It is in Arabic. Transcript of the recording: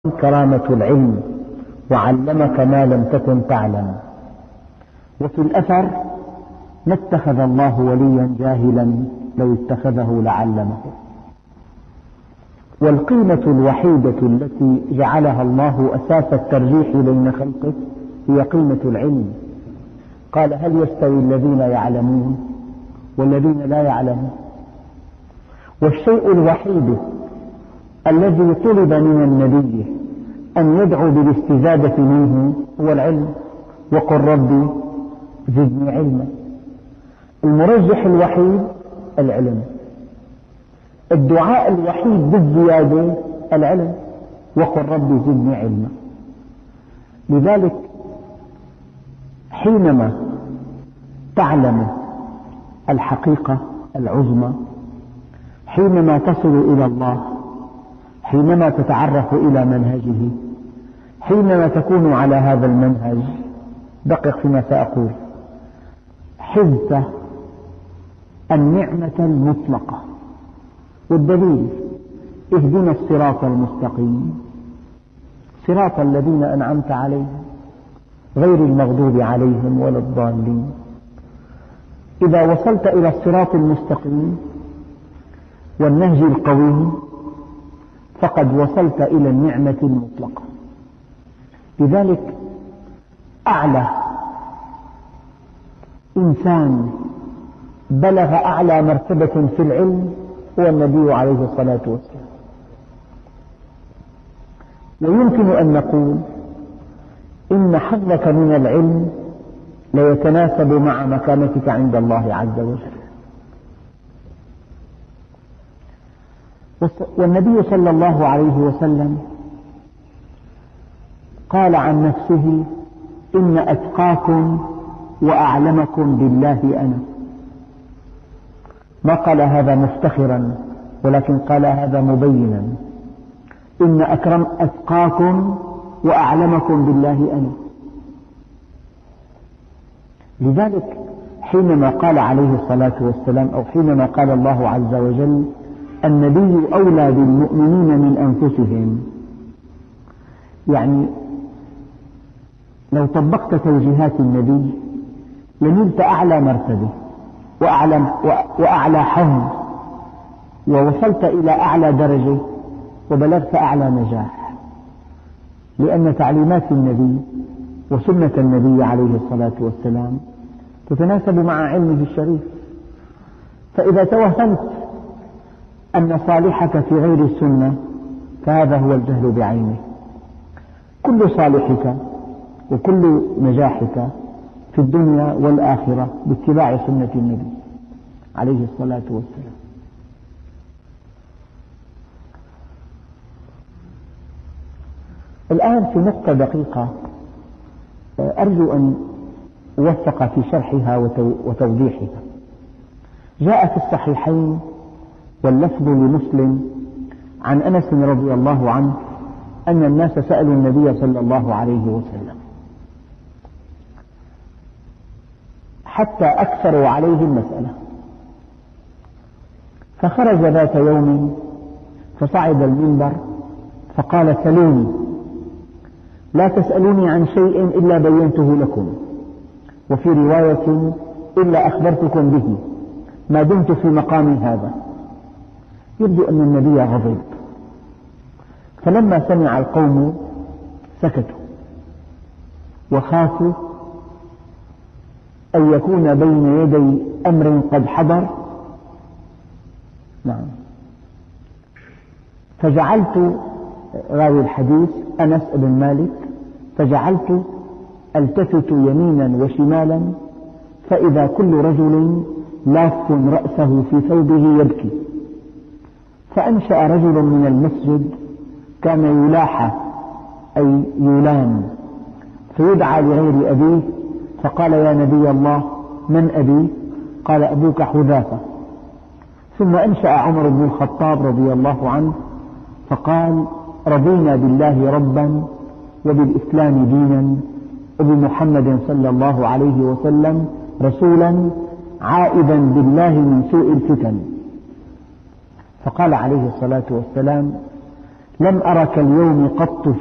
كرامة العلم وعلمك ما لم تكن تعلم. وفي الأثر: ما اتخذ الله وليا جاهلا لو اتخذه لعلمه. والقيمة الوحيدة التي جعلها الله أساس الترجيح بين خلقه هي قيمة العلم. قال: هل يستوي الذين يعلمون والذين لا يعلمون؟ والشيء الوحيد الذي طلب من النبي أن يدعو بالاستزادة منه هو العلم. وقل ربي زدني علما. المرجح الوحيد العلم. الدعاء الوحيد بالزيادة العلم. وقل ربي زدني علما. لذلك حينما تعلم الحقيقة العظمى، حينما تصل إلى الله، حينما تتعرف إلى منهجه، حينما تكون على هذا المنهج، دقق فيما سأقول، حزت النعمة المطلقة. والدليل: اهدنا الصراط المستقيم صراط الذين أنعمت عليهم غير المغضوب عليهم ولا الضالين. إذا وصلت إلى الصراط المستقيم والنهج القويم فقد وصلت إلى النعمة المطلقة. لذلك أعلى إنسان بلغ أعلى مرتبة في العلم هو النبي عليه الصلاة والسلام. ويمكن أن نقول إن حظك من العلم ليتناسب مع مكانتك عند الله عز وجل. والنبي صلى الله عليه وسلم قال عن نفسه: إن أتقاكم وأعلمكم بالله أنا. ما قال هذا مفتخرا، ولكن قال هذا مبينا: إن أتقاكم وأعلمكم بالله أنا. لذلك حينما قال عليه الصلاة والسلام، أو حينما قال الله عز وجل: النبي أولى بالمؤمنين من أنفسهم، يعني لو طبقت توجيهات النبي لنلت أعلى مرتبة وأعلى حظ، ووصلت إلى أعلى درجة وبلغت أعلى نجاح، لأن تعليمات النبي وسنة النبي عليه الصلاة والسلام تتناسب مع علمه الشريف. فإذا توهمت أن صالحك في غير السنة فهذا هو الجهل بعينه. كل صالحك وكل نجاحك في الدنيا والآخرة باتباع سنة النبي عليه الصلاة والسلام. الآن في نقطة دقيقة أرجو أن أوفق في شرحها وتوضيحها. جاء في الصحيحين واللفظ لمسلم عن أنس رضي الله عنه أن الناس سألوا النبي صلى الله عليه وسلم حتى أكثروا عليه المسألة، فخرج ذات يوم فصعد المنبر فقال: سلوني، لا تسألوني عن شيء إلا بينته لكم، وفي رواية: إلا أخبرتكم به ما دمت في مقام هذا. يبدو أن النبي غضب، فلما سمع القوم سكتوا وخافوا أن يكون بين يدي أمر قد حضر. نعم. فجعلت، راوي الحديث أنس بن مالك، فجعلت ألتفت يمينا وشمالا فإذا كل رجل لاف رأسه في ثوبه يبكي. فأنشأ رجل من المسجد كان يلاحى أي يلام، فيدعى لغير أبيه، فقال: يا نبي الله، من أبي؟ قال: أبوك حذافة. ثم أنشأ عمر بن الخطاب رضي الله عنه فقال: رضينا بالله ربا وبالإسلام دينا وبمحمد صلى الله عليه وسلم رسولا عائذا بالله من سوء الفتن. فقال عليه الصلاة والسلام: لم أرك اليوم قط